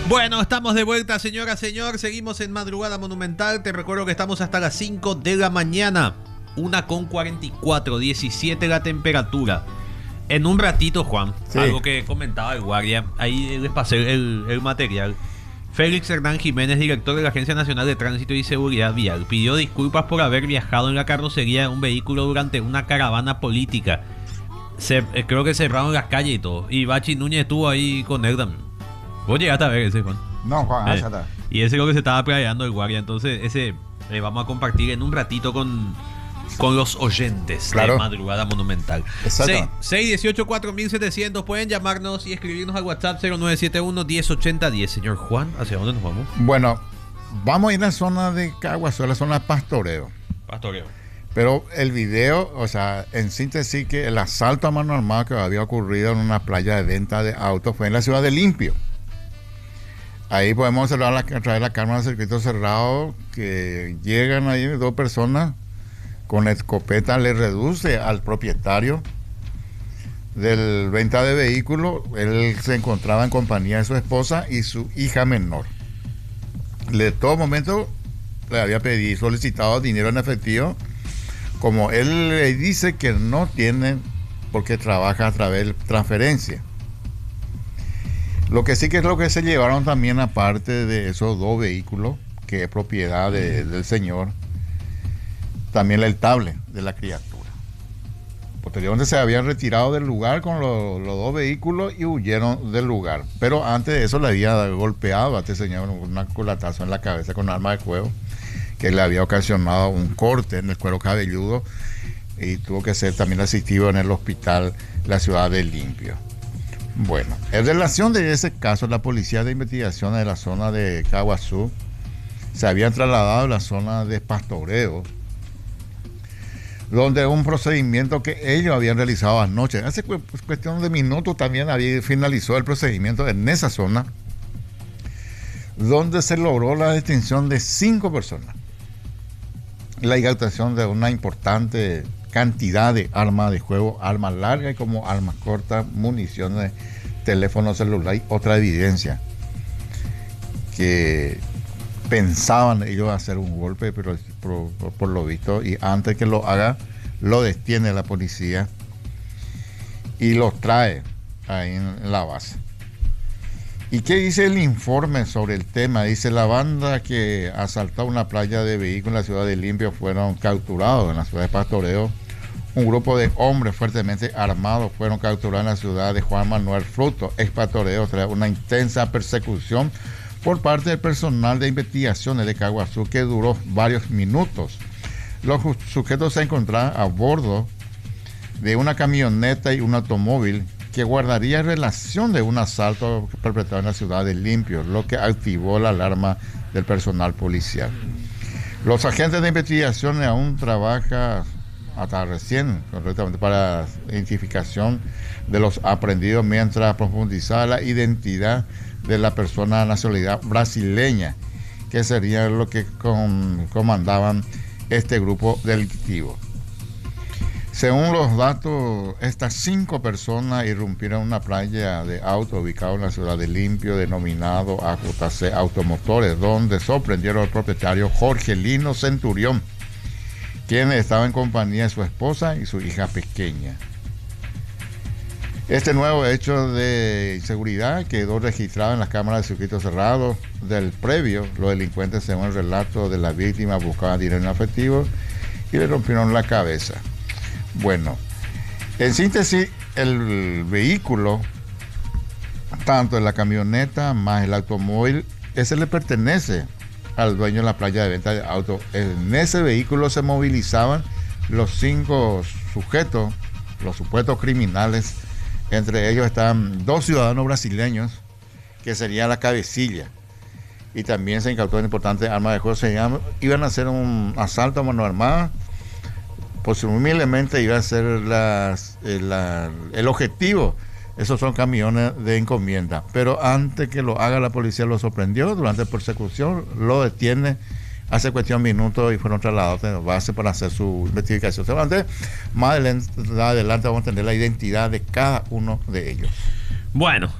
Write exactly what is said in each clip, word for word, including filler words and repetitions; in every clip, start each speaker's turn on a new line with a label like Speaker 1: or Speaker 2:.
Speaker 1: Bueno, estamos de vuelta, señora, señor. Seguimos en Madrugada Monumental. Te recuerdo que estamos hasta las cinco de la mañana. una con cuarenta y cuatro, diecisiete la temperatura. En un ratito, Juan, sí. Algo que comentaba el guardia, ahí les pasé el, el material. Félix Hernán Jiménez, director de la Agencia Nacional de Tránsito y Seguridad Vial, pidió disculpas por haber viajado en la carrocería de un vehículo durante una caravana política. Se, eh, creo que cerraron las calles y todo. Y Bachi Núñez estuvo ahí con él también. Vos llegaste a ver ese, Juan.
Speaker 2: No, Juan,
Speaker 1: eh,
Speaker 2: ya está.
Speaker 1: Y ese es lo que se estaba playando el guardia. Entonces, ese eh, vamos a compartir en un ratito con, con los oyentes, claro, de Madrugada Monumental.
Speaker 2: Exacto.
Speaker 1: seis dieciocho cuatro mil setecientos. Pueden llamarnos y escribirnos al WhatsApp cero nueve siete uno, diez ochenta diez. Señor Juan, ¿hacia dónde nos vamos?
Speaker 2: Bueno, vamos a ir a la zona de Caguazú, la zona de pastoreo.
Speaker 1: Pastoreo.
Speaker 2: Pero el video, o sea, en síntesis, que el asalto a mano armada que había ocurrido en una playa de venta de autos fue en la ciudad de Limpio. Ahí podemos observar la, a través de la cámara de circuito cerrado que llegan ahí dos personas con escopeta, le reduce al propietario del venta de vehículos. Él se encontraba en compañía de su esposa y su hija menor. De todo momento le había pedido, solicitado dinero en efectivo. Como él le dice que no tiene porque trabaja a través de transferencia. Lo que sí que es lo que se llevaron también, aparte de esos dos vehículos, que es propiedad de, del señor, también el tablet de la criatura. Posteriormente se habían retirado del lugar con los, los dos vehículos y huyeron del lugar. Pero antes de eso le había golpeado a este señor un culatazo en la cabeza con arma de fuego, que le había ocasionado un corte en el cuero cabelludo y tuvo que ser también asistido en el hospital la ciudad de Limpio. Bueno, en relación de ese caso, la policía de investigación de la zona de Caguazú se habían trasladado a la zona de pastoreo, donde un procedimiento que ellos habían realizado anoche, hace cu- cuestión de minutos también había finalizó el procedimiento en esa zona, donde se logró la detención de cinco personas, la incautación de una importante cantidad de armas de juego, armas largas y como armas cortas, municiones, teléfono celular y otra evidencia que pensaban ellos hacer un golpe, pero por, por, por lo visto, y antes que lo haga, lo detiene la policía y los trae ahí en, en la base. ¿Y qué dice el informe sobre el tema? Dice: la banda que asaltó una playa de vehículos en la ciudad de Limpio fueron capturados en la ciudad de Pastoreo. Un grupo de hombres fuertemente armados fueron capturados en la ciudad de Juan Manuel Fruto, ex Pastoreo, tras una intensa persecución por parte del personal de investigaciones de Caguazú que duró varios minutos. Los sujetos se encontraban a bordo de una camioneta y un automóvil que guardaría relación de un asalto perpetrado en la ciudad de Limpio, lo que activó la alarma del personal policial. Los agentes de investigación aún trabajan hasta recién, correctamente, para la identificación de los aprendidos, mientras profundizaba la identidad de la persona de nacionalidad brasileña, que sería lo que con, comandaban este grupo delictivo. Según los datos, estas cinco personas irrumpieron en una playa de auto ubicada en la ciudad de Limpio, denominado A J C Automotores, donde sorprendieron al propietario Jorge Lino Centurión, quien estaba en compañía de su esposa y su hija pequeña. Este nuevo hecho de inseguridad quedó registrado en las cámaras de circuito cerrado del previo. Los delincuentes, según el relato de la víctima, buscaban dinero en efectivo y le rompieron la cabeza. Bueno, en síntesis, el vehículo, tanto en la camioneta más el automóvil, ese le pertenece al dueño de la playa de venta de autos. En ese vehículo se movilizaban los cinco sujetos, los supuestos criminales. Entre ellos estaban dos ciudadanos brasileños, que sería la cabecilla. Y también se incautó una importante arma de fuego. Se llama, iban a hacer un asalto a mano armada. Posiblemente iba a ser las, el, la, el objetivo. Esos son camiones de encomienda. Pero antes que lo haga, la policía lo sorprendió durante la persecución, lo detiene hace cuestión de minutos y fueron trasladados a base para hacer su investigación. Antes, más adelante, adelante vamos a tener la identidad de cada uno de ellos.
Speaker 1: Bueno,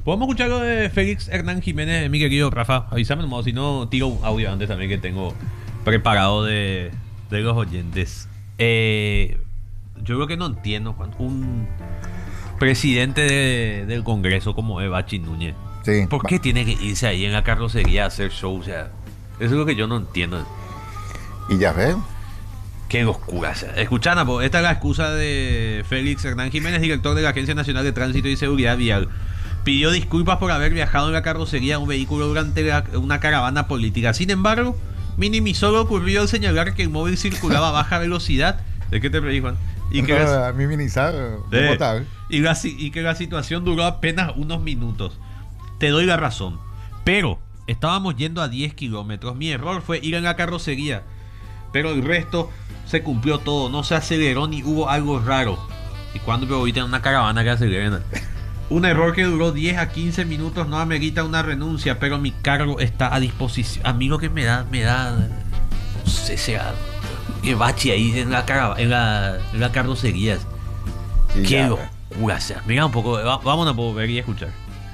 Speaker 1: Podemos escuchar lo de Félix Hernán Jiménez, mi querido Rafa. Avísame nomás, si no, tiro un audio antes también que tengo preparado de, de los oyentes. Eh, yo creo que no entiendo cuando un presidente de, del Congreso como es Bachi Núñez,
Speaker 2: Sí.
Speaker 1: ¿por qué tiene que irse ahí en la carrocería a hacer show? O sea, eso es lo que yo no entiendo.
Speaker 2: Y ya ves.
Speaker 1: Qué locura. O sea, escuchan, esta es la excusa de Félix Hernán Jiménez, director de la Agencia Nacional de Tránsito y Seguridad Vial. Pidió disculpas por haber viajado en la carrocería de un vehículo durante la, una caravana política. Sin embargo, minimizó lo ocurrido al señalar que el móvil circulaba a baja velocidad. ¿De qué te reí, Juan? Y que,
Speaker 2: No,
Speaker 1: la,
Speaker 2: a minimizar,
Speaker 1: eh,
Speaker 2: ¿cómo tal?
Speaker 1: y, la, y que la situación duró apenas unos minutos. Te doy la razón. Pero estábamos yendo a diez kilómetros. Mi error fue ir en la carrocería. Pero el resto se cumplió todo. No se aceleró ni hubo algo raro. ¿Y cuando me en una caravana que aceleren? Un error que duró diez a quince minutos no amerita una renuncia, pero mi cargo está a disposición. A mí lo que me da, me da, no sé, sea, que bache ahí en la, cara, en la, en la carrocería.
Speaker 2: Y
Speaker 1: Qué
Speaker 2: ya,
Speaker 1: locura, o sea, mira un poco, va, vámonos a poder ver y escuchar.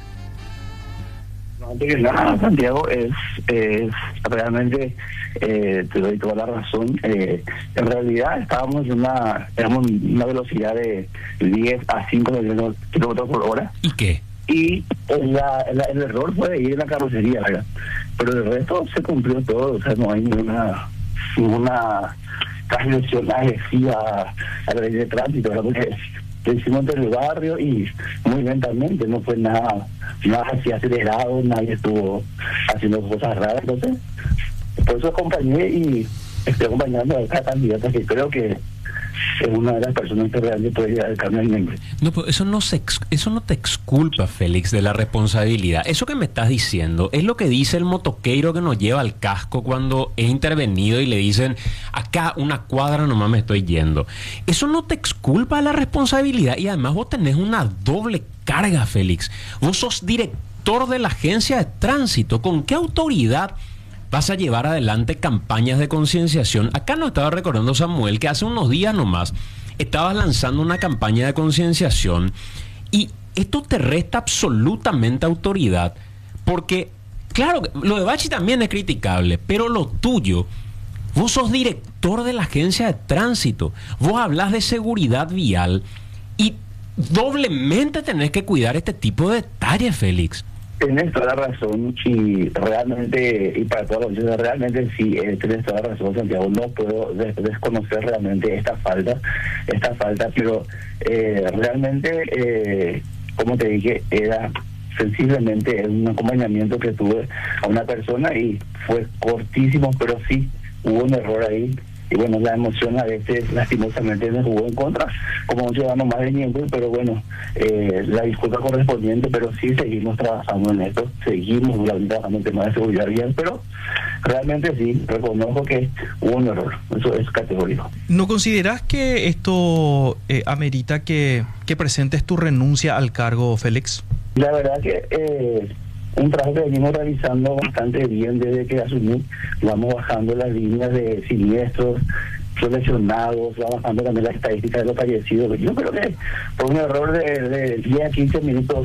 Speaker 3: No, porque nada, Santiago, es, es realmente, eh, te doy toda la razón. Eh, en realidad estábamos en una, éramos en una velocidad de diez a cinco kilómetros por hora.
Speaker 1: ¿Y qué?
Speaker 3: Y el, la, el, el error fue ir en la carrocería, ¿verdad? Pero el resto se cumplió todo, o sea, no hay ninguna, ninguna transgresión agresiva a la ley de tránsito, ¿verdad? Porque lo hicimos entre el barrio y muy lentamente, no fue nada, nada así acelerado, nadie estuvo haciendo cosas raras, entonces por eso acompañé y estoy acompañando a esta candidata que creo que es una de las personas que realmente puede llegar al cambio del nombre.
Speaker 4: No, pero eso no, se ex, eso no te exculpa, Félix, de la responsabilidad. Eso que me estás diciendo es lo que dice el motoqueiro que nos lleva al casco cuando es intervenido y le dicen, acá una cuadra nomás me estoy yendo. Eso no te exculpa de la responsabilidad y además vos tenés una doble carga, Félix. Vos sos director de la agencia de tránsito. ¿Con qué autoridad vas a llevar adelante campañas de concienciación? Acá nos estaba recordando Samuel que hace unos días nomás estabas lanzando una campaña de concienciación y esto te resta absolutamente autoridad porque, claro, lo de Bachi también es criticable, pero lo tuyo, vos sos director de la agencia de tránsito, vos hablas de seguridad vial y doblemente tenés que cuidar este tipo de detalles, Félix.
Speaker 3: Tienes toda la razón y realmente, y para todos los oyentes, realmente sí, eh, tienes toda la razón, Santiago, no puedo des desconocer realmente esta falta, esta falta, pero eh, realmente, eh, como te dije, era sensiblemente un acompañamiento que tuve a una persona y fue cortísimo, pero sí, hubo un error ahí. Y bueno, la emoción a veces lastimosamente me jugó en contra, como un ciudadano más de Ñemby, pero bueno, eh, la disculpa correspondiente, pero sí seguimos trabajando en esto, seguimos trabajando en temas de seguridad vial, pero realmente sí, reconozco que hubo un error, eso es categórico.
Speaker 5: ¿No consideras que esto eh, amerita que, que presentes tu renuncia al cargo, Félix?
Speaker 3: La verdad que eh, un trabajo que venimos realizando bastante bien desde que asumí, vamos bajando las líneas de siniestros, los lesionados, va bajando también la estadística de los fallecidos. Yo creo que por un error de, de diez a quince minutos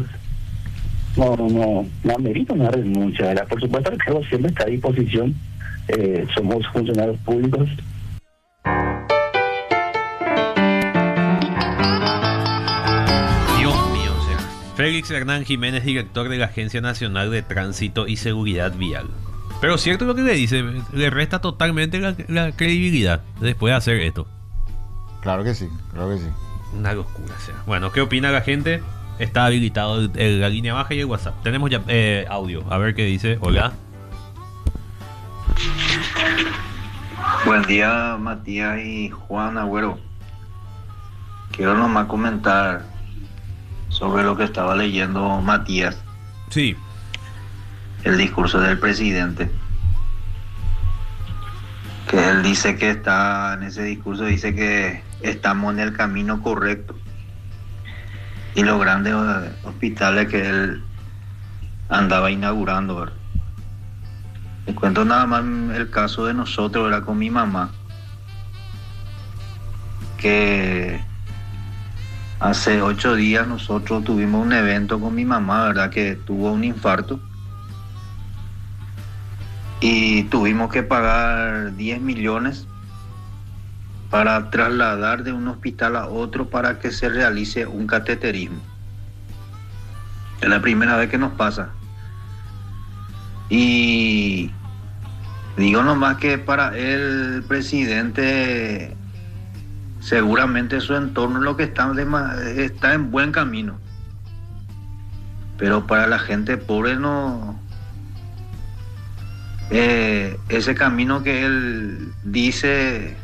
Speaker 3: no, no, no, no amerita una renuncia, ¿verdad? Por supuesto el cargo siempre está a disposición, eh, somos funcionarios públicos.
Speaker 1: Félix Hernán Jiménez, director de la Agencia Nacional de Tránsito y Seguridad Vial. Pero cierto lo que le dice, le resta totalmente la, la credibilidad después de hacer esto.
Speaker 2: Claro que sí, claro que sí.
Speaker 1: Una locura, o sea. Bueno, ¿qué opina la gente? Está habilitado el, el, la línea baja y el WhatsApp. Tenemos ya eh, audio, a ver qué dice. Hola.
Speaker 6: Buen día, Matías y Juan Agüero. Quiero nomás comentar sobre lo que estaba leyendo Matías.
Speaker 1: Sí.
Speaker 6: El discurso del presidente. Que él dice que está, en ese discurso dice que estamos en el camino correcto. Y los grandes hospitales que él andaba inaugurando, ¿verdad? Les cuento nada más el caso de nosotros, era con mi mamá. Que Hace ocho días nosotros tuvimos un evento con mi mamá, ¿verdad? Que tuvo un infarto. Y tuvimos que pagar diez millones para trasladar de un hospital a otro para que se realice un cateterismo. Es la primera vez que nos pasa. Y digo nomás que para el presidente, seguramente su entorno lo que está, de ma- está en buen camino. Pero para la gente pobre no... Eh, ese camino que él dice,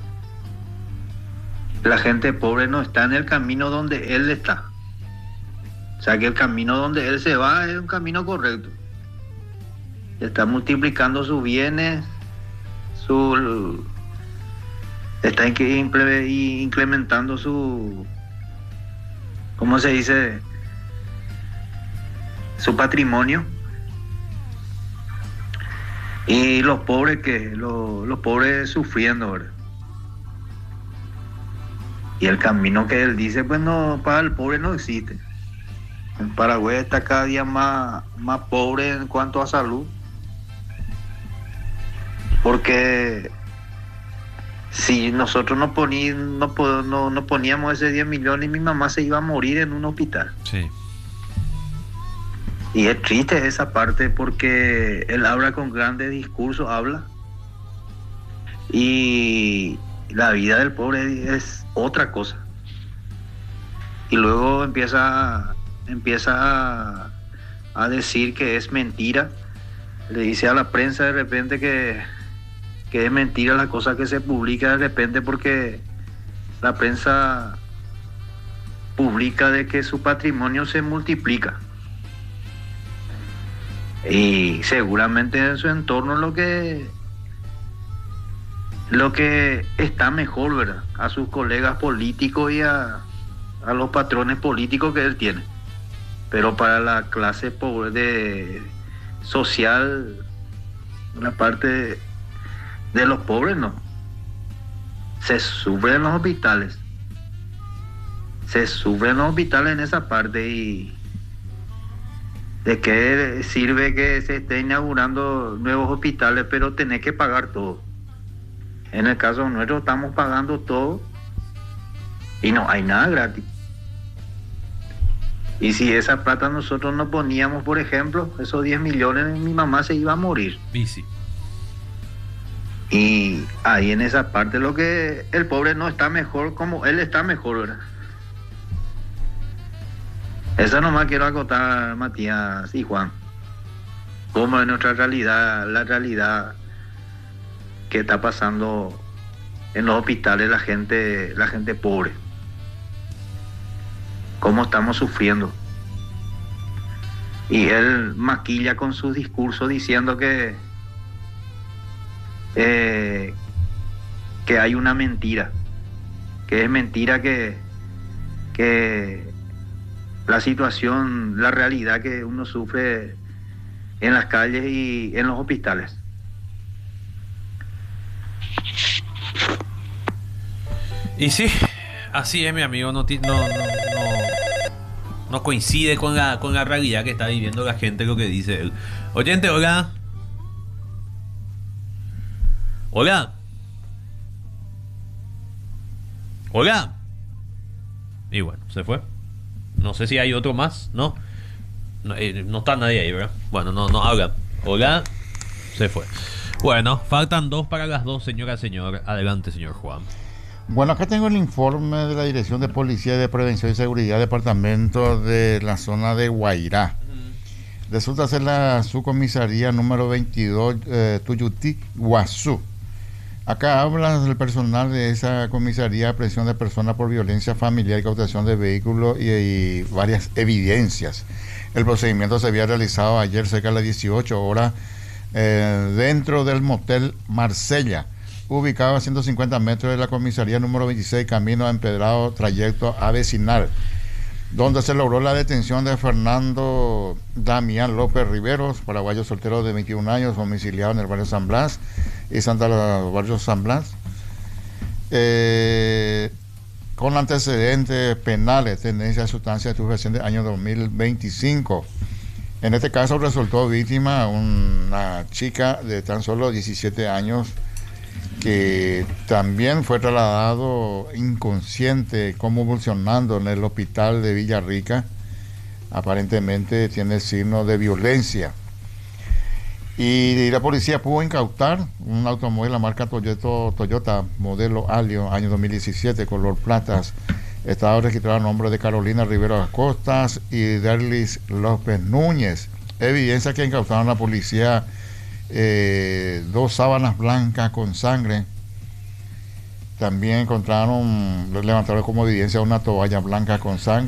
Speaker 6: la gente pobre no está en el camino donde él está. O sea que el camino donde él se va es un camino correcto. Está multiplicando sus bienes, su, está imple- implementando su, ¿cómo se dice? Su patrimonio. Y los pobres que, los, los pobres sufriendo, ¿verdad? Y el camino que él dice, pues no, para el pobre no existe. El Paraguay está cada día más, más pobre en cuanto a salud. Porque si nosotros no, poní, no, no, no poníamos ese diez millones, mi mamá se iba a morir en un hospital.
Speaker 1: Sí.
Speaker 6: Y es triste esa parte porque él habla con grandes discursos, habla. Y la vida del pobre es otra cosa. Y luego empieza, empieza a, a decir que es mentira. Le dice a la prensa de repente que, que es mentira la cosa que se publica de repente porque la prensa publica de que su patrimonio se multiplica. Y seguramente en su entorno lo que lo que está mejor, ¿verdad? A sus colegas políticos y a, a los patrones políticos que él tiene. Pero para la clase pobre de social, la parte de, de los pobres no. Se sufre en los hospitales. Se sufre en los hospitales en esa parte. Y ¿de qué sirve que se esté inaugurando nuevos hospitales, pero tenés que pagar todo? En el caso nuestro estamos pagando todo y no hay nada gratis. Y si esa plata nosotros no poníamos, por ejemplo, esos diez millones, mi mamá se iba a morir.
Speaker 1: Y sí.
Speaker 6: Y ahí en esa parte lo que el pobre no está mejor como él está mejor, ¿verdad? Eso nomás quiero acotar, Matías y Juan. Cómo es nuestra realidad, la realidad que está pasando en los hospitales la gente, la gente pobre. Cómo estamos sufriendo. Y él maquilla con sus discursos diciendo que eh, que hay una mentira, que es mentira que que la situación, la realidad que uno sufre en las calles y en los hospitales.
Speaker 1: Y sí, así es, mi amigo, no, ti- no, no, no, no coincide con la, con la realidad que está viviendo la gente, lo que dice él. Oyente, hola. Hola. Hola. Y bueno, se fue. No sé si hay otro más, ¿no? No, eh, no está nadie ahí, ¿verdad? Bueno, no, no habla. Hola. Se fue. Bueno, faltan dos para las dos, señora, señor. Adelante, señor Juan.
Speaker 2: Bueno, acá tengo el informe de la Dirección de Policía de Prevención y Seguridad, Departamento de la zona de Guairá. Resulta ser la subcomisaría número veintidós, eh, Tuyutí, Guazú. Acá habla del personal de esa comisaría, aprehensión de personas por violencia familiar, incautación de vehículos y, y varias evidencias. El procedimiento se había realizado ayer cerca de las dieciocho horas eh, dentro del motel Marsella, ubicado a ciento cincuenta metros de la comisaría número veintiséis, camino a Empedrado, trayecto a Vecinal, donde se logró la detención de Fernando Damián López Riveros, paraguayo soltero de veintiún años, domiciliado en el barrio San Blas y Santa Barrio San Blas, eh, con antecedentes penales, tendencia a sustancias estupefacientes, año dos mil veinticinco. En este caso resultó víctima una chica de tan solo diecisiete años que también fue trasladado inconsciente, convulsionando en el hospital de Villarrica. Aparentemente tiene signos de violencia. Y la policía pudo incautar un automóvil, la marca Toyota, Toyota modelo Alio, año dos mil diecisiete, color platas. Estaba registrado a nombre de Carolina Rivero Costas y Derlis López Núñez. Evidencia que incautaron la policía eh, dos sábanas blancas con sangre. También encontraron, levantaron como evidencia una toalla blanca con sangre.